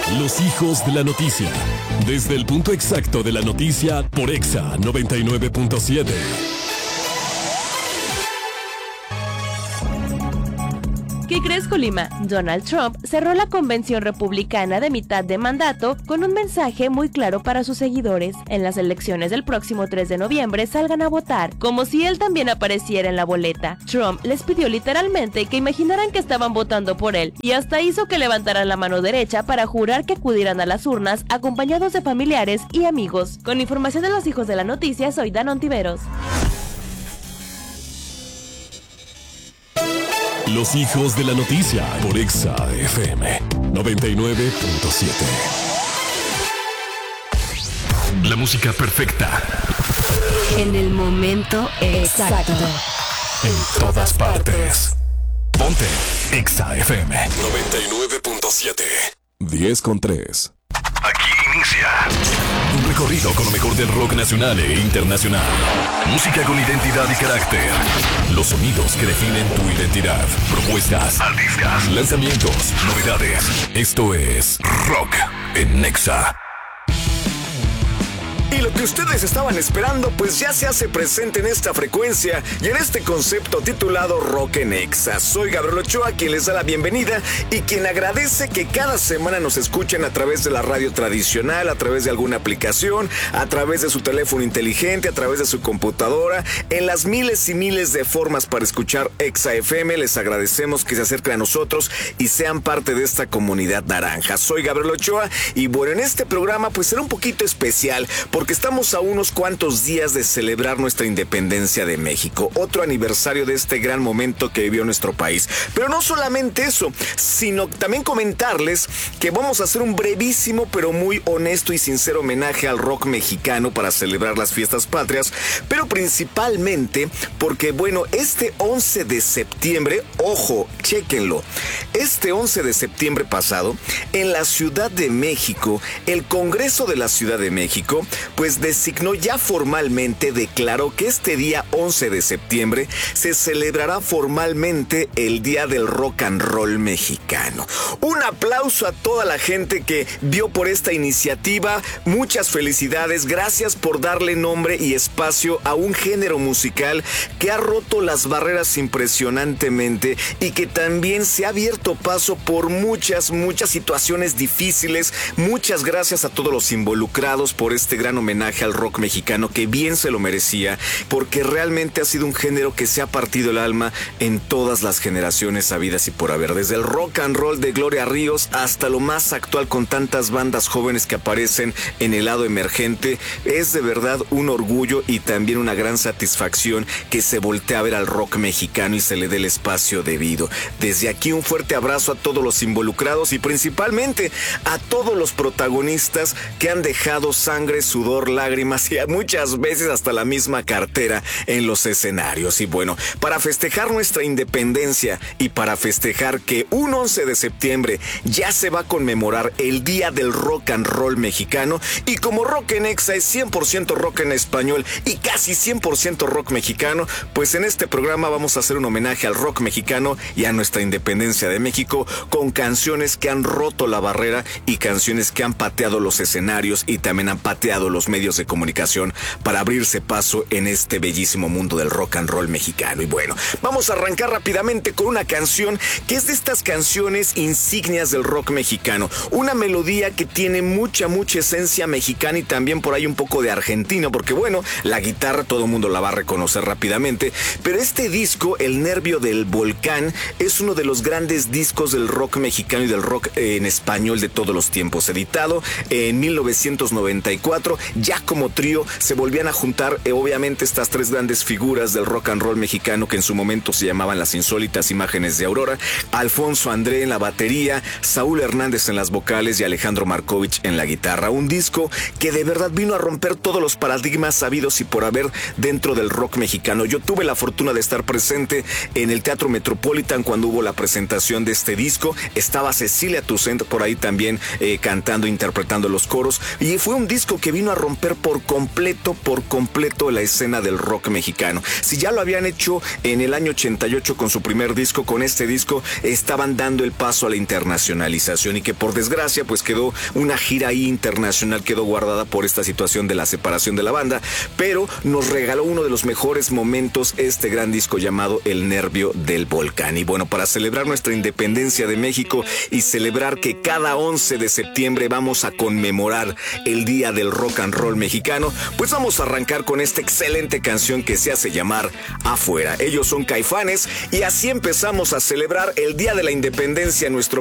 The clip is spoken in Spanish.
Los hijos de la noticia. Desde el punto exacto de la noticia por Exa 99.7. ¿Qué crees, Colima? Donald Trump cerró la convención republicana de mitad de mandato con un mensaje muy claro para sus seguidores. En las elecciones del próximo 3 de noviembre salgan a votar, como si él también apareciera en la boleta. Trump les pidió literalmente que imaginaran que estaban votando por él y hasta hizo que levantaran la mano derecha para jurar que acudirán a las urnas acompañados de familiares y amigos. Con información de los hijos de la noticia, soy Dan Ontiveros. Los hijos de la noticia por Exa FM 99.7. La música perfecta. En el momento exacto. En todas partes. Ponte Exa FM 99.7. 10.3. Aquí inicia un recorrido con lo mejor del rock nacional e internacional. Música con identidad y carácter. Los sonidos que definen tu identidad. Propuestas, artistas, lanzamientos, novedades. Esto es Rock en Exa. Y lo que ustedes estaban esperando, pues ya se hace presente en esta frecuencia y en este concepto titulado Rock en Exa. Soy Gabriel Ochoa, quien les da la bienvenida y quien agradece que cada semana nos escuchen a través de la radio tradicional, a través de alguna aplicación, a través de su teléfono inteligente, a través de su computadora, en las miles y miles de formas para escuchar Exa FM. Les agradecemos que se acerquen a nosotros y sean parte de esta comunidad naranja. Soy Gabriel Ochoa y bueno, en este programa pues será un poquito especial porque estamos a unos cuantos días de celebrar nuestra independencia de México, otro aniversario de este gran momento que vivió nuestro país. Pero no solamente eso, sino también comentarles que vamos a hacer un brevísimo pero muy honesto y sincero homenaje al rock mexicano para celebrar las fiestas patrias, pero principalmente porque, bueno, este 11 de septiembre, ojo, chéquenlo, este 11 de septiembre pasado, en la Ciudad de México, el Congreso de la Ciudad de México, pues designó ya formalmente, declaró que este día 11 de septiembre se celebrará formalmente el Día del Rock and Roll mexicano. Un aplauso a toda la gente que vio por esta iniciativa, muchas felicidades, gracias por darle nombre y espacio a un género musical que ha roto las barreras impresionantemente y que también se ha abierto paso por muchas situaciones difíciles. Muchas gracias a todos los involucrados por este gran homenaje al rock mexicano que bien se lo merecía, porque realmente ha sido un género que se ha partido el alma en todas las generaciones habidas y por haber, desde el rock and roll de Gloria Ríos hasta lo más actual con tantas bandas jóvenes que aparecen en el lado emergente. Es de verdad un orgullo y también una gran satisfacción que se voltee a ver al rock mexicano y se le dé el espacio debido. Desde aquí un fuerte abrazo a todos los involucrados y principalmente a todos los protagonistas que han dejado sangre, sudor, lágrimas y muchas veces hasta la misma cartera en los escenarios. Y bueno, para festejar nuestra independencia y para festejar que un 11 de septiembre ya se va a conmemorar el Día del Rock and Roll mexicano, y como Rock en Exa es 100% rock en español y casi 100% rock mexicano, pues en este programa vamos a hacer un homenaje al rock mexicano y a nuestra independencia de México con canciones que han roto la barrera y canciones que han pateado los escenarios y también han pateado los medios de comunicación para abrirse paso en este bellísimo mundo del rock and roll mexicano. Y bueno, vamos a arrancar rápidamente con una canción que es de estas canciones insignias del rock mexicano, una melodía que tiene mucha esencia mexicana y también por ahí un poco de argentino, porque bueno, la guitarra todo el mundo la va a reconocer rápidamente, pero este disco, El Nervio del Volcán, es uno de los grandes discos del rock mexicano y del rock en español de todos los tiempos, editado en 1994. Ya como trío se volvían a juntar obviamente estas tres grandes figuras del rock and roll mexicano que en su momento se llamaban Las Insólitas Imágenes de Aurora: Alfonso André en la batería, Saúl Hernández en las vocales y Alejandro Markovich en la guitarra. Un disco que de verdad vino a romper todos los paradigmas sabidos y por haber dentro del rock mexicano. Yo tuve la fortuna de estar presente en el Teatro Metropolitan cuando hubo la presentación de este disco. Estaba Cecilia Toussaint por ahí también cantando, interpretando los coros, y fue un disco que vino a romper por completo la escena del rock mexicano. Si ya lo habían hecho en el año 88 con su primer disco, con este disco estaban dando el paso a la internacionalización, y que por desgracia pues quedó una gira ahí internacional, quedó guardada por esta situación de la separación de la banda, pero nos regaló uno de los mejores momentos este gran disco llamado El Nervio del Volcán. Y bueno, para celebrar nuestra independencia de México y celebrar que cada 11 de septiembre vamos a conmemorar el Día del Rock and Roll mexicano, pues vamos a arrancar con esta excelente canción que se hace llamar Afuera. Ellos son Caifanes, y así empezamos a celebrar el Día de la Independencia en nuestro